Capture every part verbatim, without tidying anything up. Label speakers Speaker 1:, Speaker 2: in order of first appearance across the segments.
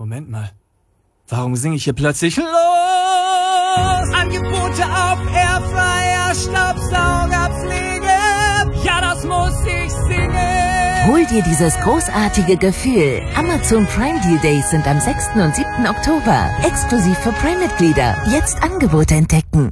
Speaker 1: Moment mal. Warum singe ich hier plötzlich los? Angebote auf Airfryer, Staubsauger, Pflege. Ja, das muss ich singen.
Speaker 2: Hol dir dieses großartige Gefühl. Amazon Prime Deal Days sind am sechsten und siebten Oktober. Exklusiv für Prime-Mitglieder. Jetzt Angebote entdecken.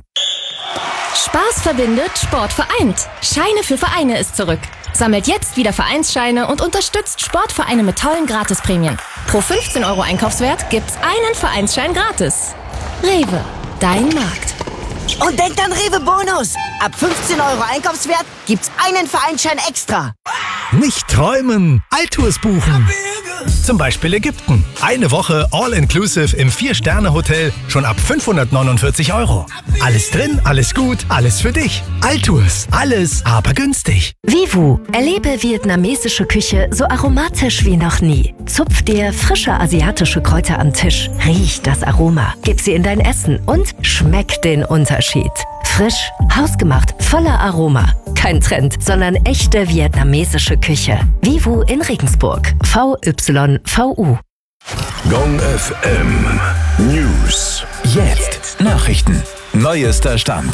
Speaker 3: Spaß verbindet, Sport vereint. Scheine für Vereine ist zurück. Sammelt jetzt wieder Vereinsscheine und unterstützt Sportvereine mit tollen Gratisprämien. Pro fünfzehn Euro Einkaufswert gibt's einen Vereinsschein gratis. Rewe, dein Markt.
Speaker 4: Und denkt an Rewe Bonus. Ab fünfzehn Euro Einkaufswert gibt's einen Vereinsschein extra.
Speaker 5: Nicht träumen, Altours buchen. Zum Beispiel Ägypten. Eine Woche All-Inclusive im vier-Sterne-Hotel schon ab fünfhundertneunundvierzig Euro. Alles drin, alles gut, alles für dich. Altours, alles aber günstig.
Speaker 2: Vivu, erlebe vietnamesische Küche so aromatisch wie noch nie. Zupf dir frische asiatische Kräuter am Tisch. Riech das Aroma, gib sie in dein Essen und schmeck den Unterschied. Frisch, hausgemacht, voller Aroma. Kein Trend, sondern echte vietnamesische Küche. Vivu in Regensburg. V Y V U.
Speaker 6: Gong F M News. Jetzt Nachrichten. Neuester Stand.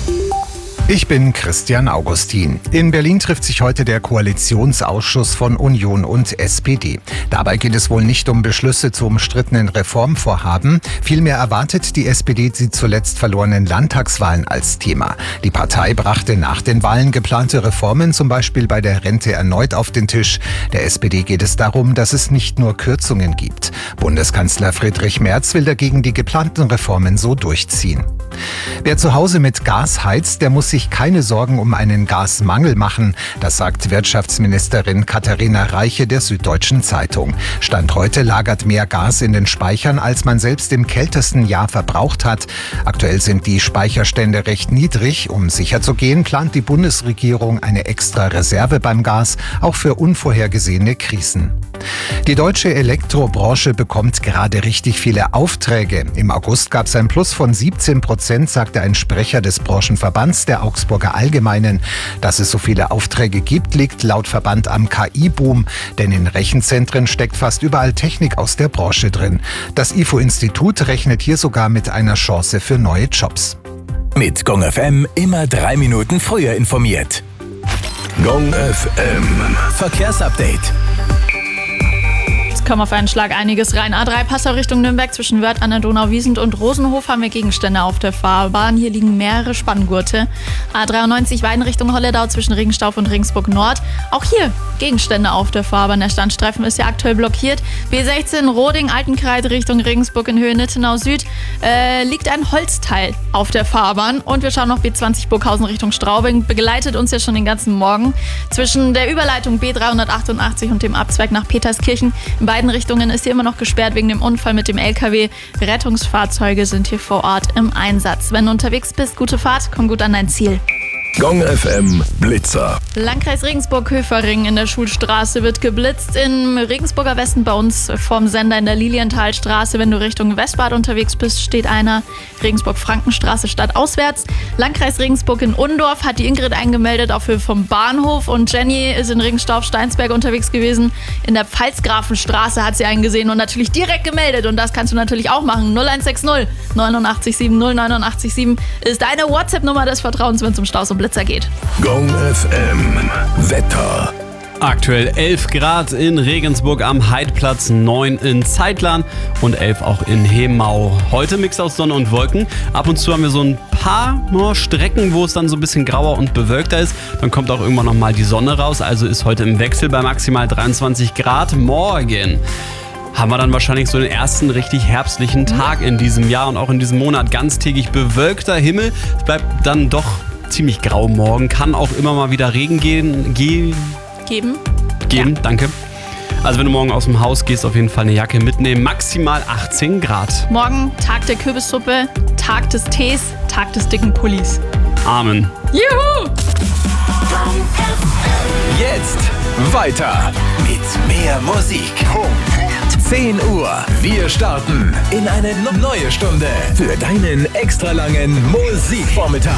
Speaker 7: Ich bin Christian Augustin. In Berlin trifft sich heute der Koalitionsausschuss von Union und S P D. Dabei geht es wohl nicht um Beschlüsse zu umstrittenen Reformvorhaben. Vielmehr erwartet die S P D die zuletzt verlorenen Landtagswahlen als Thema. Die Partei brachte nach den Wahlen geplante Reformen, zum Beispiel bei der Rente, erneut auf den Tisch. Der S P D geht es darum, dass es nicht nur Kürzungen gibt. Bundeskanzler Friedrich Merz will dagegen die geplanten Reformen so durchziehen. Wer zu Hause mit Gas heizt, der muss sich keine Sorgen um einen Gasmangel machen. Das sagt Wirtschaftsministerin Katharina Reiche der Süddeutschen Zeitung. Stand heute lagert mehr Gas in den Speichern, als man selbst im kältesten Jahr verbraucht hat. Aktuell sind die Speicherstände recht niedrig. Um sicherzugehen, plant die Bundesregierung eine extra Reserve beim Gas, auch für unvorhergesehene Krisen. Die deutsche Elektrobranche bekommt gerade richtig viele Aufträge. Im August gab es ein Plus von siebzehn Prozent, sagte ein Sprecher des Branchenverbands der Augsburger Allgemeinen. Dass es so viele Aufträge gibt, liegt laut Verband am K I-Boom. Denn in Rechenzentren steckt fast überall Technik aus der Branche drin. Das I F O-Institut rechnet hier sogar mit einer Chance für neue Jobs.
Speaker 6: Mit Gong F M immer drei Minuten früher informiert. Gong F M Verkehrsupdate.
Speaker 8: Kommen auf einen Schlag einiges rein. A drei Passau Richtung Nürnberg zwischen Wörth an der Donauwiesend und Rosenhof haben wir Gegenstände auf der Fahrbahn. Hier liegen mehrere Spanngurte. A dreiundneunzig Weiden Richtung Holledau zwischen Regenstauf und Regensburg Nord. Auch hier Gegenstände auf der Fahrbahn. Der Standstreifen ist ja aktuell blockiert. B sechzehn Roding Altenkreide Richtung Regensburg in Höhe Nittenau Süd äh, liegt ein Holzteil auf der Fahrbahn. Und wir schauen noch B zwanzig Burghausen Richtung Straubing. Begleitet uns ja schon den ganzen Morgen. Zwischen der Überleitung B dreihundertachtundachtzig und dem Abzweig nach Peterskirchen in beiden Richtungen ist hier immer noch gesperrt wegen dem Unfall mit dem L K W. Rettungsfahrzeuge sind hier vor Ort im Einsatz. Wenn du unterwegs bist, gute Fahrt, komm gut an dein Ziel.
Speaker 6: Gong F M Blitzer.
Speaker 8: Landkreis Regensburg-Höfering in der Schulstraße wird geblitzt. Im Regensburger Westen bei uns vorm Sender in der Lilienthalstraße. Wenn du Richtung Westbad unterwegs bist, steht einer. Regensburg-Frankenstraße stadtauswärts. Landkreis Regensburg in Undorf hat die Ingrid eingemeldet auf Höhe vom Bahnhof. Und Jenny ist in Regenstorf-Steinsberg unterwegs gewesen. In der Pfalzgrafenstraße hat sie einen gesehen und natürlich direkt gemeldet. Und das kannst du natürlich auch machen. null eins sechs null neun acht sieben null neun acht sieben ist deine WhatsApp-Nummer des Vertrauens, wenn es um Staus und Blitzer geht.
Speaker 6: Gong F M Wetter.
Speaker 9: Aktuell elf Grad in Regensburg am Heidplatz, neun in Zeitlern und elf auch in Hemau. Heute Mix aus Sonne und Wolken. Ab und zu haben wir so ein paar nur Strecken, wo es dann so ein bisschen grauer und bewölkter ist. Dann kommt auch irgendwann nochmal die Sonne raus. Also ist heute im Wechsel bei maximal dreiundzwanzig Grad. Morgen haben wir dann wahrscheinlich so den ersten richtig herbstlichen Tag in diesem Jahr und auch in diesem Monat. Ganztägig bewölkter Himmel. Es bleibt dann doch ziemlich grau morgen. Kann auch immer mal wieder Regen gehen. Ge-
Speaker 8: Geben.
Speaker 9: Geben,
Speaker 8: ja.
Speaker 9: Danke. Also wenn du morgen aus dem Haus gehst, auf jeden Fall eine Jacke mitnehmen. Maximal achtzehn Grad.
Speaker 8: Morgen Tag der Kürbissuppe, Tag des Tees, Tag des dicken Pullis.
Speaker 9: Amen.
Speaker 8: Juhu!
Speaker 6: Jetzt weiter mit mehr Musik. zehn Uhr. Wir starten in eine neue Stunde für deinen extra langen Musikvormittag.